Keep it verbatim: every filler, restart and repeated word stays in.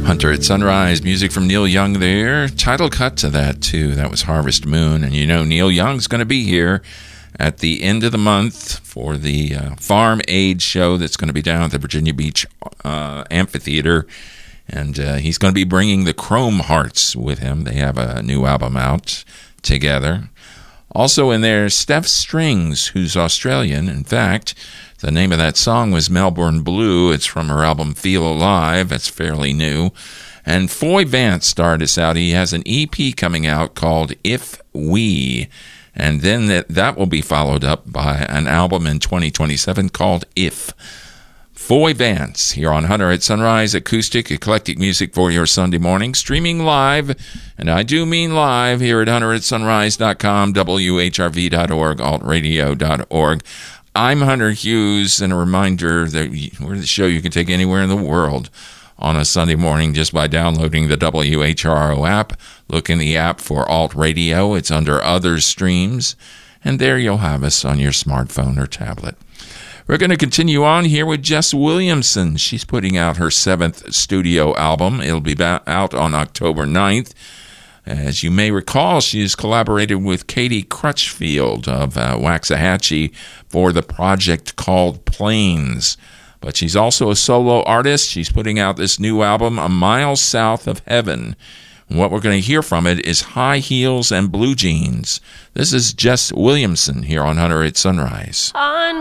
Hunter at Sunrise, music from Neil Young there. Title cut to that, too. That was Harvest Moon. And you know, Neil Young's going to be here at the end of the month for the uh, Farm Aid show that's going to be down at the Virginia Beach uh, Amphitheater. And uh, he's going to be bringing the Chrome Hearts with him. They have a new album out together. Also in there, Steph Strings, who's Australian. In fact, the name of that song was Melbourne Blue. It's from her album Feel Alive. That's fairly new. And Foy Vance started us out. He has an E P coming out called If We. And then that, that will be followed up by an album in twenty twenty-seven called If. Foy Vance here on Hunter at Sunrise, acoustic, eclectic music for your Sunday morning, streaming live, and I do mean live, here at hunter at sunrise dot com, W H R V dot org, alt radio dot org. I'm Hunter Hughes, and a reminder that we're the show you can take anywhere in the world on a Sunday morning just by downloading the W H R O app. Look in the app for Alt Radio. It's under Other Streams, and there you'll have us on your smartphone or tablet. We're going to continue on here with Jess Williamson. She's putting out her seventh studio album. It'll be out on October ninth. As you may recall, she's collaborated with Katie Crutchfield of uh, Waxahachie for the project called Plains. But she's also a solo artist. She's putting out this new album, A Mile South of Heaven. And what we're going to hear from it is High Heels and Blue Jeans. This is Jess Williamson here on Hunter at Sunrise. On